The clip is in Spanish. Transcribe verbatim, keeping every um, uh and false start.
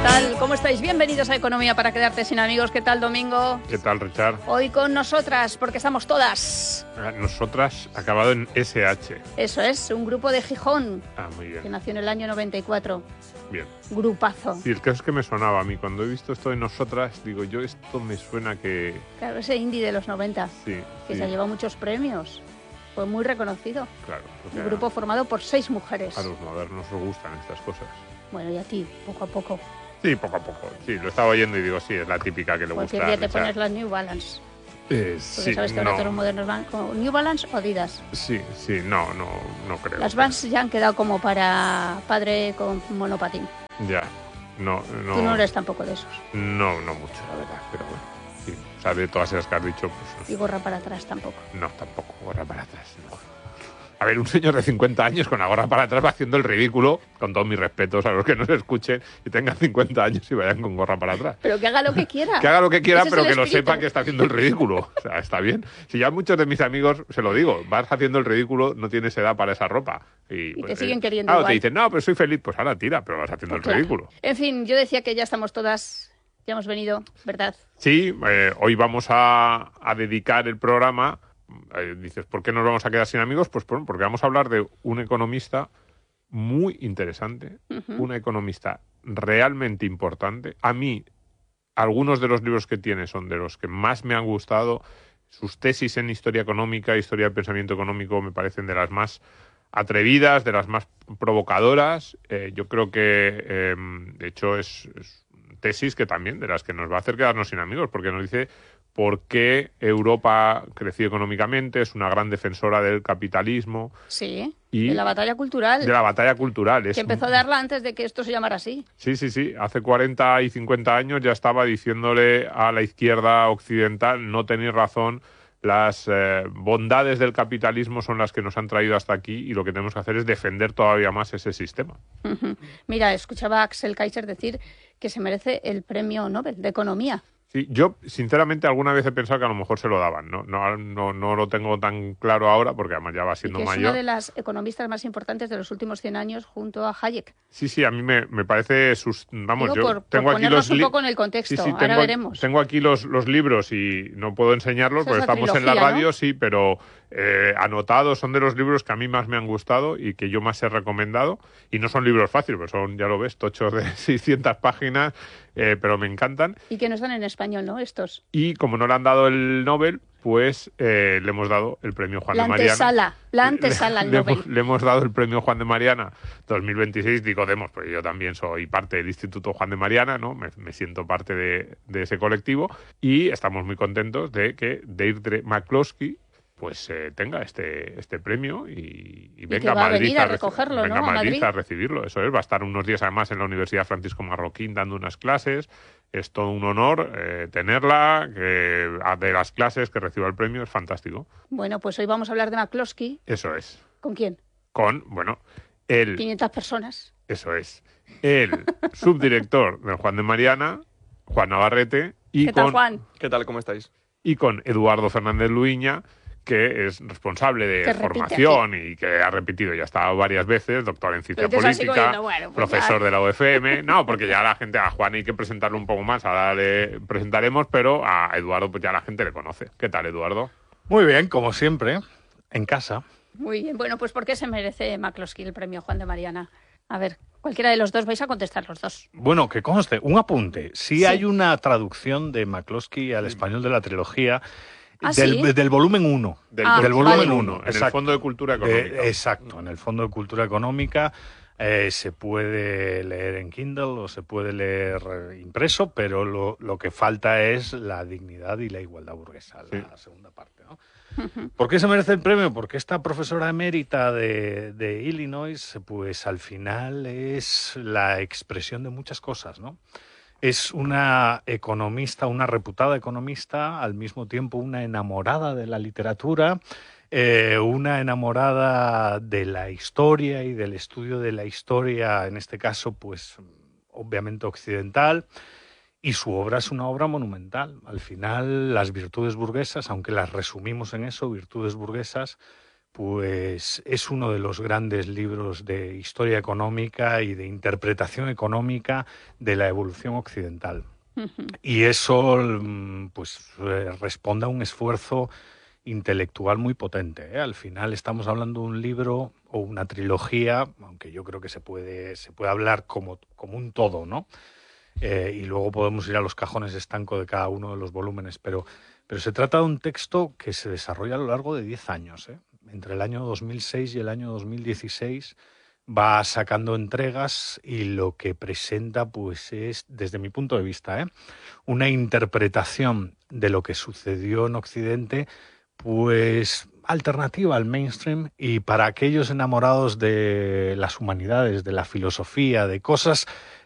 tal? ¿Cómo estáis? Bienvenidos a Economía para quedarte sin amigos. ¿Qué tal, Domingo? ¿Qué tal, Richard? Hoy con nosotras, porque estamos todas. Nosotras, acabado en ese hache. Eso es, un grupo de Gijón. Ah, muy bien. Que nació en el año noventa y cuatro. Bien. Grupazo. Y el caso es que me sonaba a mí. Cuando he visto esto de nosotras, digo, yo esto me suena que... Claro, ese indie de los noventa. Sí, Que sí. se ha llevado muchos premios. Fue muy reconocido. Claro. O sea, Un grupo formado por seis mujeres. a los modernos nos gustan estas cosas. Bueno, y a ti, poco a poco. Sí, poco a poco. Sí, lo estaba oyendo y digo, sí, es la típica que le gusta. Cualquier día te Richard. pones las New Balance. Eh, Porque sí, sabes que ahora no. todos los modernos van con New Balance o Adidas. Sí, sí, no, no, no creo. Las Vans ya han quedado como para padre con monopatín. Ya, no, no. Tú no eres tampoco de esos. No, no mucho, la verdad, pero bueno. Sí, o sea, de todas esas que has dicho, pues Y gorra para atrás tampoco. no, tampoco, gorra para atrás, no. A ver, un señor de cincuenta años con la gorra para atrás va haciendo el ridículo, con todos mis respetos a los que nos escuchen y tengan cincuenta años y vayan con gorra para atrás. Pero que haga lo que quiera. Que haga lo que quiera, Ese es pero el que lo espíritu. sepa que está haciendo el ridículo. O sea, está bien. Si ya muchos de mis amigos, se lo digo, vas haciendo el ridículo, no tienes edad para esa ropa. Y, Y pues, te siguen eh, queriendo claro, igual. te dicen, no, pero soy feliz, pues ahora tira, pero vas haciendo Pues el claro. ridículo. En fin, yo decía que ya estamos todas, ya hemos venido, ¿verdad? Sí, eh, hoy vamos a, a dedicar el programa. Eh, dices, ¿por qué nos vamos a quedar sin amigos? Pues bueno, porque vamos a hablar de un economista muy interesante, Ujú. una economista realmente importante. A mí, algunos de los libros que tiene son de los que más me han gustado. Sus tesis en historia económica, historia del pensamiento económico, me parecen de las más atrevidas, de las más provocadoras. Eh, yo creo que, eh, de hecho, es, es tesis que también de las que nos va a hacer quedarnos sin amigos, porque nos dice por qué Europa creció económicamente, es una gran defensora del capitalismo Sí, y de la batalla cultural, de la batalla cultural. Es que empezó a darla antes de que esto se llamara así. Sí, sí, sí. Hace cuarenta y cincuenta años ya estaba diciéndole a la izquierda occidental, no tenéis razón, las eh, bondades del capitalismo son las que nos han traído hasta aquí y lo que tenemos que hacer es defender todavía más ese sistema. Ujú. Mira, escuchaba a Axel Kaiser decir que se merece el premio Nobel de Economía. Sí, yo, sinceramente, alguna vez he pensado que a lo mejor se lo daban. No, no, no, no lo tengo tan claro ahora, porque además ya va Y siendo que es mayor. una de las economistas más importantes de los últimos cien años junto a Hayek. Sí, sí, a mí me, me parece... Sus, vamos, Digo, yo por, por tengo aquí ponernos los un li- poco en el contexto, Sí, sí, ahora tengo, veremos. tengo aquí los, los libros y no puedo enseñarlos Esa porque es la estamos en la trilogía, radio, ¿no? sí, pero eh, anotados son de los libros que a mí más me han gustado y que yo más he recomendado. Y no son libros fáciles, pues son, ya lo ves, tochos de seiscientas páginas, eh, pero me encantan. Y que no están en español, ¿no? Estos. Y como no le han dado el Nobel, pues eh, le hemos dado el premio Juan La de Mariana. antesala, la antesala al le, Nobel. hemos, le hemos dado el premio Juan de Mariana dos mil veintiséis, digo demos, porque yo también soy parte del Instituto Juan de Mariana, ¿no? Me, me siento parte de, de ese colectivo y estamos muy contentos de que Deirdre McCloskey pues eh, tenga este, este premio y, y venga que va a a Madrid venir a reci- recogerlo, venga ¿no? a A Madrid Madrid. a recibirlo. Eso es, va a estar unos días además en la Universidad Francisco Marroquín dando unas clases. Es todo un honor eh, tenerla, que a- de las clases que reciba el premio, es fantástico. Bueno, pues hoy vamos a hablar de McCloskey. Eso es. ¿Con quién? Con, bueno, el, quinientas personas. eso es, el subdirector del Juan de Mariana, Juan Navarrete, y ¿Qué tal, con, Juan? ¿Qué tal? ¿Cómo estáis? y con Eduardo Fernández Luiña, que es responsable de Que repite formación y que ha repetido, ya ha estado varias veces, doctor en ciencia Pero te estás así política, cogiendo, bueno, pues profesor ya. de la U F M. No, porque ya la gente, a Juan hay que presentarlo un poco más, ahora le presentaremos, pero a Eduardo pues ya la gente le conoce. ¿Qué tal, Eduardo? Muy bien, como siempre, en casa. Muy bien. Bueno, pues ¿por qué se merece McCloskey el premio Juan de Mariana? A ver, cualquiera de los dos vais a contestar los dos. Bueno, que conste, un apunte. Sí, Sí. hay una traducción de McCloskey al español de la trilogía ¿Ah, del, sí? del volumen uno. Del, Ah, del vale. volumen uno, en el exacto. Fondo de Cultura De- Económica. exacto, en el Fondo de Cultura Económica eh, se puede leer en Kindle o se puede leer eh, impreso, pero lo, lo que falta es la dignidad y la igualdad burguesa, la segunda parte, ¿no? ¿Por qué se merece el premio? Porque esta profesora emérita de, de Illinois, pues al final es la expresión de muchas cosas, ¿no? Es una economista, una reputada economista, al mismo tiempo una enamorada de la literatura, eh, una enamorada de la historia y del estudio de la historia, en este caso, pues obviamente occidental. Y su obra es una obra monumental. Al final, las virtudes burguesas, aunque las resumimos en eso, virtudes burguesas, pues es uno de los grandes libros de historia económica y de interpretación económica de la evolución occidental. Ujú. Y eso pues eh, responde a un esfuerzo intelectual muy potente, ¿eh? Al final estamos hablando de un libro o una trilogía, aunque yo creo que se puede, se puede hablar como, como un todo, ¿no? Eh, y luego podemos ir a los cajones estanco de cada uno de los volúmenes, pero, pero se trata de un texto que se desarrolla a lo largo de diez años, ¿eh? Entre el año dos mil seis y el año dos mil dieciséis va sacando entregas y lo que presenta pues es, desde mi punto de vista, ¿eh? una interpretación de lo que sucedió en Occidente, pues alternativa al mainstream, y para aquellos enamorados de las humanidades, de la filosofía, de cosas